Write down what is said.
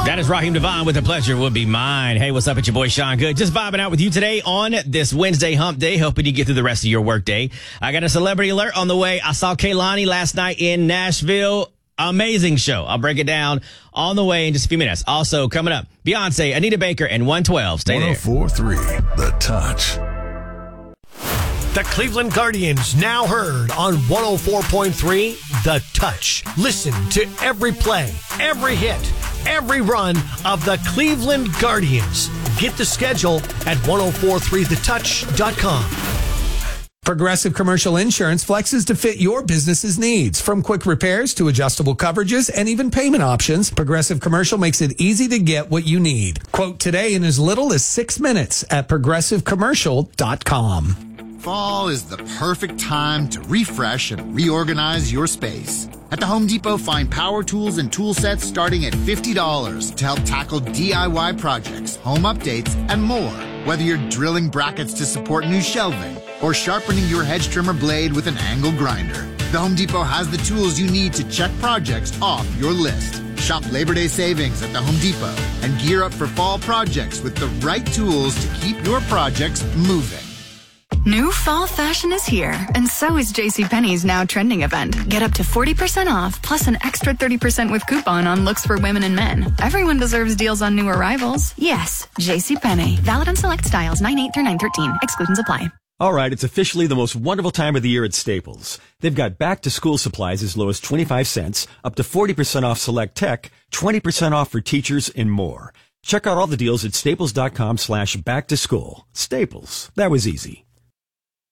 That is Raheem Devon with The Pleasure Would Be Mine. Hey, what's up? It's your boy Sean Good. Just vibing out with you today on this Wednesday hump day, helping you get through the rest of your work day. I got a celebrity alert on the way. I saw Kehlani last night in Nashville. Amazing show. I'll break it down on the way in just a few minutes. Also, coming up, Beyonce, Anita Baker, and 112. Stay there. 104.3 The Touch. The Cleveland Guardians, now heard on 104.3 The Touch. Listen to every play, every hit, every run of the Cleveland Guardians. Get the schedule at 1043thetouch.com. Progressive Commercial Insurance flexes to fit your business's needs. From quick repairs to adjustable coverages and even payment options, Progressive Commercial makes it easy to get what you need. Quote today in as little as 6 minutes at progressivecommercial.com. Fall is the perfect time to refresh and reorganize your space. At the Home Depot, find power tools and tool sets starting at $50 to help tackle DIY projects, home updates, and more. Whether you're drilling brackets to support new shelving or sharpening your hedge trimmer blade with an angle grinder, the Home Depot has the tools you need to check projects off your list. Shop Labor Day savings at the Home Depot and gear up for fall projects with the right tools to keep your projects moving. New fall fashion is here, and so is JCPenney's now trending event. Get up to 40% off, plus an extra 30% with coupon on looks for women and men. Everyone deserves deals on new arrivals. Yes, JCPenney. Valid on select styles 9/8 through 9/13. Exclusions apply. All right, it's officially the most wonderful time of the year at Staples. They've got back-to-school supplies as low as 25 cents, up to 40% off select tech, 20% off for teachers, and more. Check out all the deals at staples.com/back-to-school. Staples. That was easy.